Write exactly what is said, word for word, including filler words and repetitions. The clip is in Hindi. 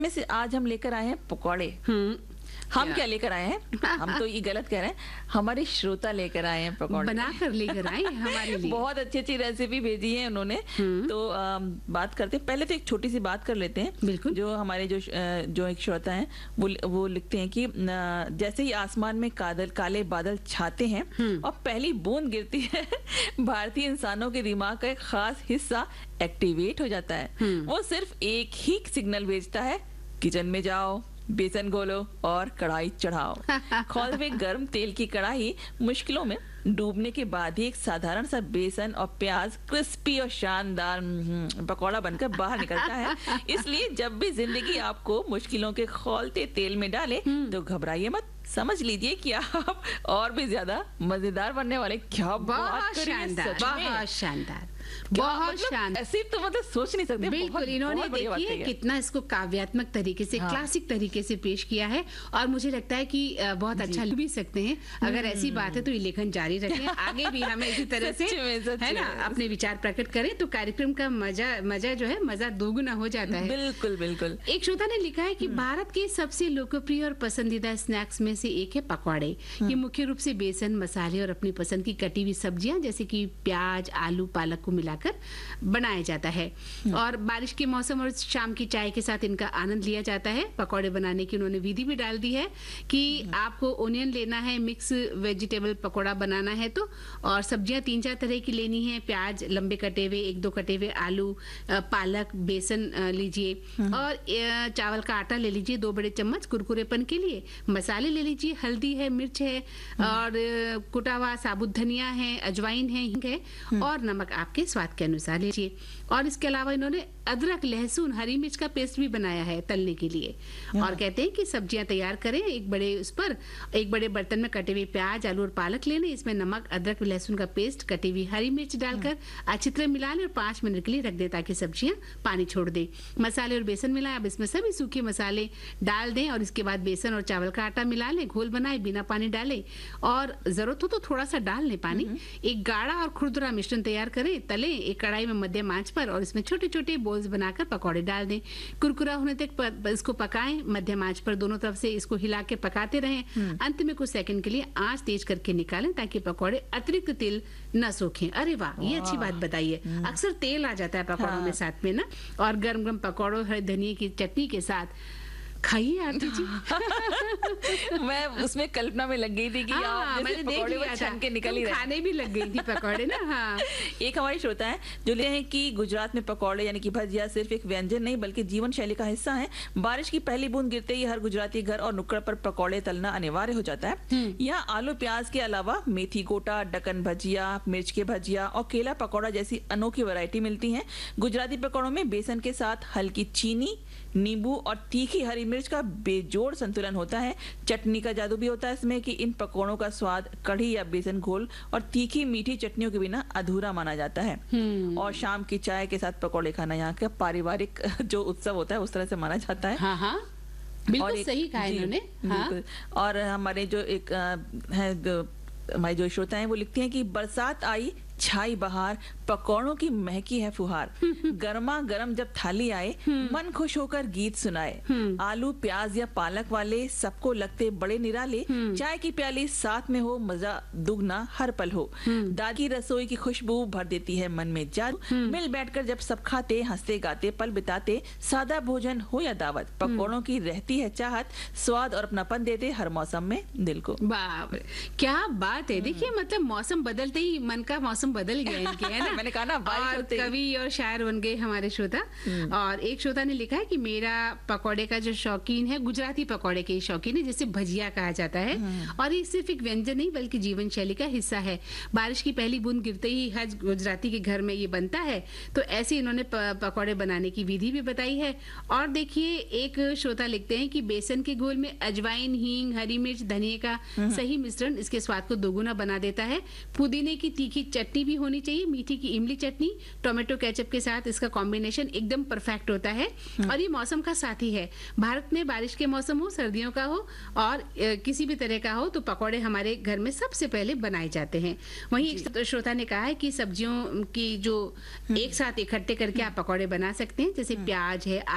में से आज हम लेकर आए हैं पकौड़े। हम्म हम क्या? क्या लेकर आए हैं? हम तो ये गलत कह रहे हैं, हमारे श्रोता लेकर आए हैं पकौड़े। बनाकर लेकर आए हैं हमारे लिए। बहुत अच्छी अच्छी रेसिपी भेजी है उन्होंने। तो आ, बात करते हैं, पहले तो एक छोटी सी बात कर लेते हैं। बिल्कुल। जो हमारे जो जो एक श्रोता हैं वो वो लिखते हैं कि जैसे ही आसमान में कादल काले बादल छाते हैं और पहली बूंद गिरती है भारतीय इंसानों के दिमाग का एक खास हिस्सा एक्टिवेट हो जाता है। वो सिर्फ एक ही सिग्नल भेजता है, किचन में जाओ, बेसन घोलो और कढ़ाई चढ़ाओ। खौल हुए गर्म तेल की कढ़ाई मुश्किलों में डूबने के बाद ही एक साधारण सा बेसन और प्याज क्रिस्पी और शानदार पकौड़ा बनकर बाहर निकलता है। इसलिए जब भी जिंदगी आपको मुश्किलों के खौलते तेल में डाले तो घबराइए मत, समझ लीजिए कि आप और भी ज्यादा मजेदार बनने वाले। क्या बात करी है, शानदार, सच में। बहुत शानदार, क्या बहुत मतलब शानदार। ऐसे तो मतलब सोच नहीं सकते। बिल्कुल, बहुत- इन्होंने बहुत बढ़िया बात देखिए कही है। कितना इसको काव्यात्मक तरीके से, हाँ। क्लासिक तरीके से पेश किया है और मुझे लगता है कि अ, बहुत अच्छा लिख भी सकते हैं। अगर ऐसी बात है तो ये लेखन जारी रखें, आगे भी हमें इसी तरह से सच में, सच है ना में। अपने विचार प्रकट करें तो कार्यक्रम का मजा मजा जो है मजा दोगुना हो जाता है। बिल्कुल बिल्कुल। एक श्रोता ने लिखा है कि भारत के सबसे लोकप्रिय और पसंदीदा स्नैक्स में से एक है पकौड़े। ये मुख्य रूप से बेसन, मसाले और अपनी पसंद की कटी हुई सब्जियां जैसे कि प्याज, आलू, पालक को मिलाकर बनाया जाता है और बारिश के मौसम और शाम की चाय के साथ इनका आनंद लिया जाता है। पकौड़े बनाने की उन्होंने विधि भी डाल दी है कि आपको ओनियन लेना है, मिक्स वेजिटेबल पकौड़ा बनाना है तो, और सब्जियां तीन चार तरह की लेनी है। प्याज लंबे कटे हुए, एक दो कटे हुए आलू, पालक, बेसन लीजिए और चावल का आटा ले लीजिए दो बड़े चम्मच कुरकुरेपन के लिए। मसाले ले लीजिए, हल्दी है, मिर्च है और कुटा हुआ साबुत धनिया है, अजवाइन है, हिंग है और नमक आपके स्वाद के अनुसार लीजिए। और इसके अलावा इन्होंने अदरक, लहसुन, हरी मिर्च का पेस्ट भी बनाया है तलने के लिए। और कहते हैं कि सब्जियां तैयार करें, एक बड़े उस पर एक बड़े बर्तन में कटे हुए प्याज, आलू और पालक लेने, इसमें नमक, अदरक, लहसुन का पेस्ट, कटी हुई हरी मिर्च डालकर अच्छी तरह मिला लें और पांच मिनट के लिए रख दें ताकि सब्जियां पानी छोड़ दें। मसाले और बेसन मिलाएं, अब इसमें सभी सूखे मसाले डाल दें और इसके बाद बेसन और चावल का आटा मिला लें, घोल बनाए बिना पानी डाले और जरूरत हो तो थोड़ा सा डाल लें पानी। एक गाढ़ा और खुरदुरा मिश्रण तैयार करें, तलें एक कढ़ाई में मध्यम आंच पर और इसमें छोटे छोटे बोल्स बनाकर पकौड़े डाल दें। कुरकुरा होने तक प, इसको पकाएं, मध्यम आंच पर दोनों तरफ से इसको हिला के पकाते रहें। अंत में कुछ सेकंड के लिए आंच तेज करके निकालें ताकि पकौड़े अतिरिक्त तेल न सोखें। अरे वाह, ये अच्छी बात बताइए। अक्सर तेल आ जाता है पकौड़ों हाँ। में साथ में ना, और गरम गरम पकौड़ों हरे धनिए की चटनी के साथ खाइए आरती जी। मैं उसमें कल्पना में लग गई थी कि हाँ, आप जैसे मैंने देख पकौड़े वो लिया छन था। के निकल ही तुम रहे। खाने भी लग गई थी पकौड़े ना। हाँ। एक हमारे श्रोता है जो लिखते हैं कि गुजरात में पकौड़े यानी कि भजिया सिर्फ एक व्यंजन नहीं बल्कि जीवन शैली का हिस्सा है। बारिश की पहली बूंद गिरते ही हर गुजराती घर और नुक्कड़ पर पकौड़े तलना अनिवार्य हो जाता है। यहाँ आलू प्याज के अलावा मेथी गोटा, डकन भजिया, मिर्च के भजिया और केला पकौड़ा जैसी अनोखी वैरायटी मिलती है। गुजराती पकौड़ों में बेसन के साथ हल्की चीनी, नींबू और तीखी हरी मिर्च का बेजोड़ संतुलन होता है। चटनी का जादू भी होता है इसमें कि इन पकौड़ों का स्वाद कढ़ी या बेसन घोल और तीखी मीठी चटनियों के बिना अधूरा माना जाता है। और शाम की चाय के साथ पकौड़े खाना यहाँ का पारिवारिक जो उत्सव होता है उस तरह से माना जाता है। हाँ हाँ, और बिल्कुल एक- सही कहा जी, इन्होंने। हाँ। बिल्कुल। और हमारे जो एक अ, है जो- हमारी जो श्रोता हैं वो लिखती हैं कि बरसात आई, छाई बहार, पकौड़ों की महकी है फुहार, गर्मा गर्म जब थाली आए मन खुश होकर गीत सुनाए, आलू प्याज या पालक वाले सबको लगते बड़े निराले, चाय की प्याली साथ में हो मजा दुगना हर पल हो, दादी की रसोई की खुशबू भर देती है मन में जादू, मिल बैठकर जब सब खाते हंसते गाते पल बिताते, सादा भोजन हो या दावत, पकौड़ों की रहती है चाहत, स्वाद और अपनापन देते हर मौसम में दिल को। बाप रे, क्या बात है। देखिए मतलब मौसम बदलते ही मन का मौसम बदल गया इनके, है ना। मैंने कहा ना, बारिश और होते ही। कवि और शायर बन गए हमारे श्रोता। और एक श्रोता ने लिखा है कि मेरा पकौड़े का जो शौकीन है, गुजराती पकौड़े के शौकीन है जिसे भजिया कहा जाता है, और ये सिर्फ एक व्यंजन नहीं बल्कि जीवन शैली का हिस्सा है। बारिश की पहली बूंद गिरते ही हर गुजराती के घर में ये बनता है, तो ऐसे इन्होंने प- पकौड़े बनाने की विधि भी बताई है। और देखिए एक श्रोता लिखते हैं कि बेसन के घोल में अजवाइन, हींग, हरी मिर्च, धनिया का सही मिश्रण इसके स्वाद को दोगुना बना देता है। पुदीने की तीखी चटनी भी होनी चाहिए, मीठी की इमली चटनी, टोमेटो केचप के साथ इसका कॉम्बिनेशन एकदम परफेक्ट होता है। और ये मौसम का साथी है। भारत में बारिश के मौसम हो, सर्दियों का हो और अ, किसी भी तरह का हो, तो पकौड़े हमारे घर में सबसे पहले बनाए जाते हैं। वहीं एक श्रोता ने कहा है कि सब्जियों की जो एक साथ इकट्ठे करके आप पकौड़े बना सकते हैं, जैसे प्याज है,